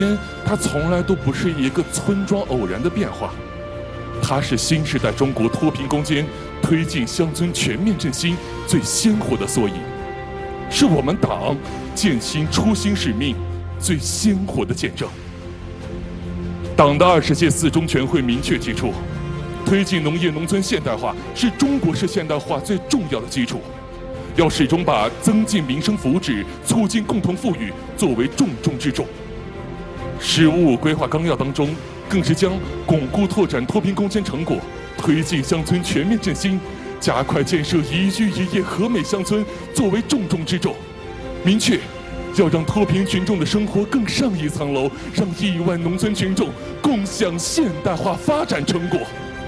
它从来都不是一个村庄偶然的变化，它是新时代中国脱贫攻坚、推进乡村全面振兴最鲜活的缩影，是我们党践行初心使命最鲜活的见证。党的20届四中全会明确提出，推进农业农村现代化是中国式现代化最重要的基础，要始终把增进民生福祉、促进共同富裕作为重中之重。“十五五”规划纲要当中，更是将巩固拓展脱贫攻坚成果、推进乡村全面振兴、加快建设宜居宜业和美乡村作为重中之重，明确要让脱贫群众的生活更上一层楼，让亿万农村群众共享现代化发展成果。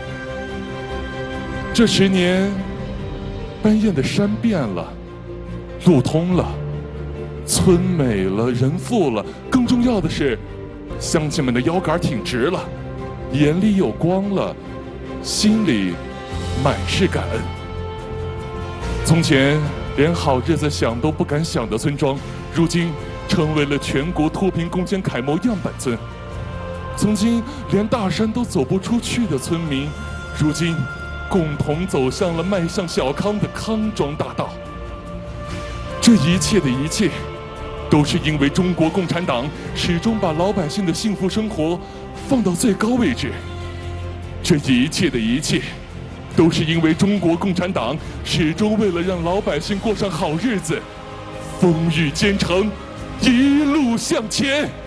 这10年，班彦的山变了，路通了，村美了，人富了，更重要的是，乡亲们的腰杆挺直了，眼里有光了，心里满是感恩。从前连好日子想都不敢想的村庄，如今成为了全国脱贫攻坚楷模样板村。曾经连大山都走不出去的村民，如今共同走向了迈向小康的康庄大道。这一切的一切，都是因为中国共产党始终把老百姓的幸福生活放到最高位置。这一切的一切，都是因为中国共产党始终为了让老百姓过上好日子，风雨兼程，一路向前。